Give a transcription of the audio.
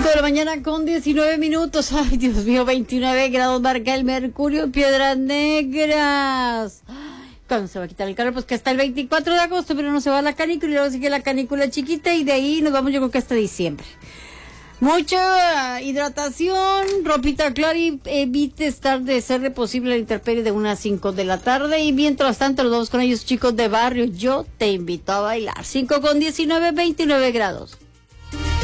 5 de la mañana con 19 minutos. Ay, Dios mío, 29 grados marca el mercurio en Piedras Negras. ¿Cuándo se va a quitar el calor? Pues que hasta el 24 de agosto, pero no se va la canícula y luego sigue la canícula chiquita y de ahí nos vamos yo creo que hasta diciembre. Mucha hidratación, ropita clara y evite estar de ser posible la intemperie de unas 5 de la tarde. Y mientras tanto nos vamos con ellos chicos de barrio. Yo te invito a bailar. 5 con 19, 29 grados.